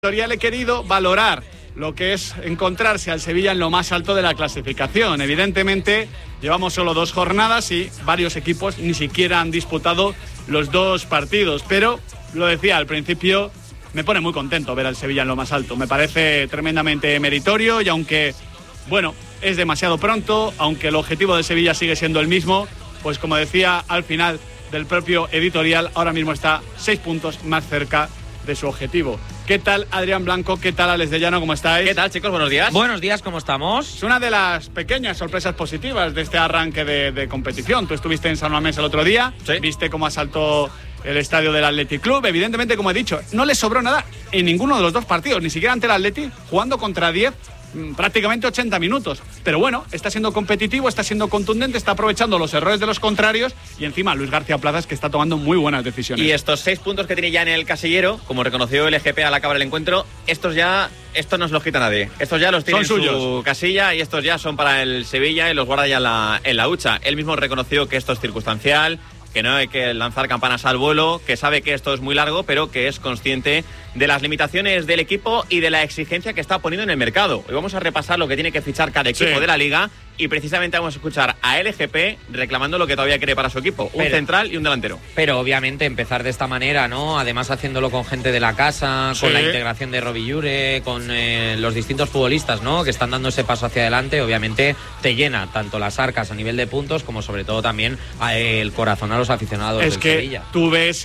He querido valorar lo que es encontrarse al Sevilla en lo más alto de la clasificación. Evidentemente, llevamos solo 2 jornadas y varios equipos ni siquiera han disputado los 2 partidos. Pero, lo decía al principio, me pone muy contento ver al Sevilla en lo más alto. Me parece tremendamente meritorio y aunque, bueno, es demasiado pronto, aunque el objetivo de Sevilla sigue siendo el mismo, pues como decía al final del propio editorial, ahora mismo está 6 puntos más cerca de su objetivo. ¿Qué tal, Adrián Blanco? ¿Qué tal, Alex de Llano? ¿Cómo estáis? ¿Qué tal, chicos? Buenos días. Buenos días, ¿cómo estamos? Es una de las pequeñas sorpresas positivas de este arranque de competición. Tú estuviste en San Mamés el otro día, sí. Viste cómo asaltó el estadio del Athletic Club. Evidentemente, como he dicho, no le sobró nada en ninguno de los 2 partidos, ni siquiera ante el Athletic, jugando contra 10, prácticamente 80 minutos. Pero bueno, está siendo competitivo, está siendo contundente, está aprovechando los errores de los contrarios y encima Luis García Plazas, que está tomando muy buenas decisiones. Y estos 6 puntos que tiene ya en el casillero, como reconoció el EGP al acabar el encuentro, estos no se los quita nadie. Estos ya los tiene en su casilla y estos ya son para el Sevilla y los guarda ya en la hucha. Él mismo reconoció que esto es circunstancial, que no hay que lanzar campanas al vuelo, que sabe que esto es muy largo, pero que es consciente de las limitaciones del equipo y de la exigencia que está poniendo en el mercado. Hoy vamos a repasar lo que tiene que fichar cada equipo de la Liga y precisamente vamos a escuchar a LGP reclamando lo que todavía quiere para su equipo, un central y un delantero. Pero obviamente empezar de esta manera, ¿no? Además haciéndolo con gente de la casa, con la integración de Robbie Llure, con los distintos futbolistas, ¿no? Que están dando ese paso hacia adelante, obviamente te llena tanto las arcas a nivel de puntos como sobre todo también el corazón a los aficionados del Sevilla. Es que tú ves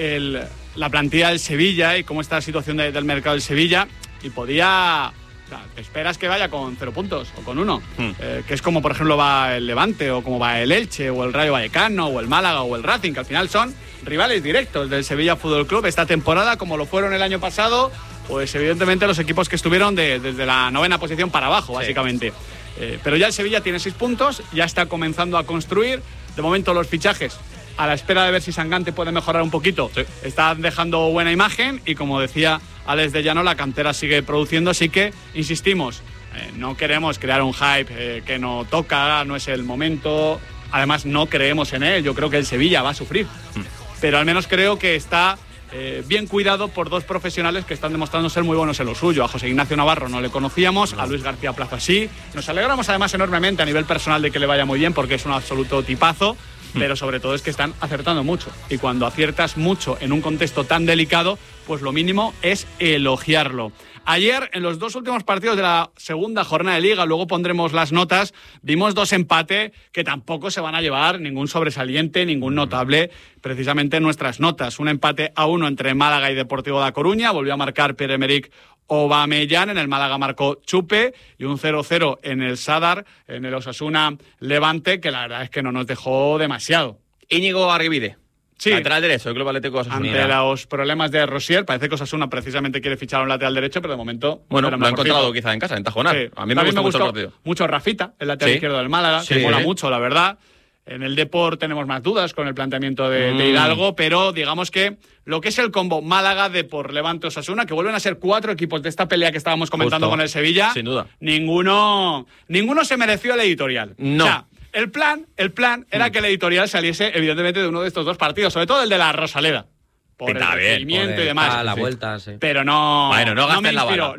la plantilla del Sevilla y cómo está la situación del mercado del Sevilla y podía... O sea, te esperas que vaya con 0 puntos o con 1, que es como por ejemplo va el Levante o como va el Elche o el Rayo Vallecano o el Málaga o el Racing, que al final son rivales directos del Sevilla Fútbol Club esta temporada, como lo fueron el año pasado, pues evidentemente los equipos que estuvieron desde la 9ª posición para abajo, básicamente. Pero ya el Sevilla tiene 6 puntos, ya está comenzando a construir. De momento los fichajes, a la espera de ver si Sangante puede mejorar un poquito, están dejando buena imagen y como decía Alex de Llano, la cantera sigue produciendo, así que insistimos, no queremos crear un hype que no toca, no es el momento, además no creemos en él, yo creo que el Sevilla va a sufrir, pero al menos creo que está bien cuidado por 2 profesionales que están demostrando ser muy buenos en lo suyo. A José Ignacio Navarro no le conocíamos, a Luis García Plaza sí, nos alegramos además enormemente a nivel personal de que le vaya muy bien porque es un absoluto tipazo, pero sobre todo es que están acertando mucho y cuando aciertas mucho en un contexto tan delicado, pues lo mínimo es elogiarlo. Ayer, en los 2 últimos partidos de la segunda jornada de Liga, luego pondremos las notas, vimos 2 empates que tampoco se van a llevar ningún sobresaliente, ningún notable, precisamente en nuestras notas. Un empate a 1 entre Málaga y Deportivo La Coruña, volvió a marcar Pierre-Emerick Aubameyang, en el Málaga marcó Chupe, y un 0-0 en el Sadar, en el Osasuna Levante, que la verdad es que no nos dejó demasiado. Íñigo Arribide. Sí, lateral derecho del Club Atlético Osasuna. Ante los problemas de Rosier, parece que Osasuna precisamente quiere fichar a un lateral derecho, pero de momento... Bueno, lo ha encontrado quizá en casa, en Tajonar. Sí. A mí me gustó mucho el partido. Mucho Rafita, el lateral izquierdo del Málaga, que mola mucho, la verdad. En el Depor tenemos más dudas con el planteamiento de Hidalgo, pero digamos que lo que es el combo Málaga, Depor, Levante, Osasuna, que vuelven a ser 4 equipos de esta pelea que estábamos comentando con el Sevilla, sin duda. Ninguno se mereció el editorial. No. O sea, el plan era que el editorial saliese evidentemente de uno de estos 2 partidos, sobre todo el de la Rosaleda. Por el recibimiento y demás. La vuelta, sí. Pero no... Bueno, no gasten la bala.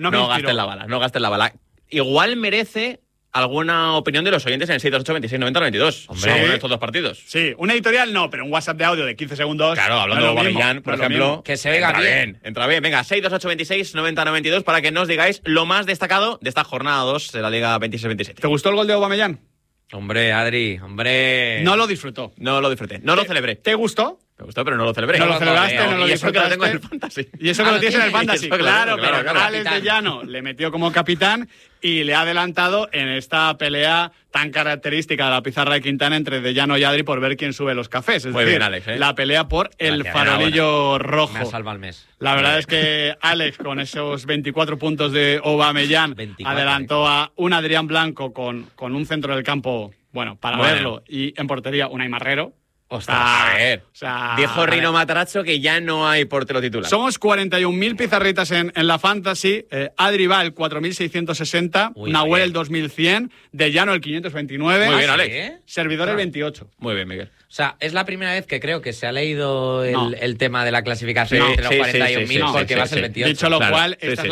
No gasten la bala. Igual merece alguna opinión de los oyentes en el 628 26 90 92. Hombre, de estos 2 partidos. Sí, un editorial no, pero un WhatsApp de audio de 15 segundos. Claro, hablando de Aubameyang, por ejemplo. Que se oiga bien. Entra bien. Venga, 628 26 90 92 para que nos digáis lo más destacado de esta jornada 2 de la Liga 26-27. ¿Te gustó el gol de Aubameyang? Hombre, Adri, hombre... No lo disfrutó. No lo disfruté. No lo celebré. ¿Te gustó? Me gustó, pero no lo celebré. No lo celebraste, no lo disfrutaste. Y eso que lo tengo en el Fantasy. Y eso que lo tienes en el Fantasy. Claro, pero Alex capitán de Llano le metió como capitán y le ha adelantado en esta pelea tan característica de la pizarra de Quintana entre de Llano y Adri por ver quién sube los cafés. Es muy decir, bien, Alex, la pelea por el farolillo rojo. Me ha salvado el mes. La verdad es que Alex, con esos 24 puntos de Aubameyang, adelantó a un Adrián Blanco con un centro del campo, bueno, para verlo, y en portería un Aymarrero. Ostras, a ver. O sea, dijo Rino Matarazzo que ya no hay portero titular. Somos 41.000 pizarritas en la Fantasy. Adri va el 4.660, Nahuel el 2.100, De Llano el 529. Muy bien, Alex. Servidor el 28. Muy bien, Miguel. O sea, es la primera vez que creo que se ha leído el tema de la clasificación entre los 41.000 porque vas el 28. Dicho lo cual, esta es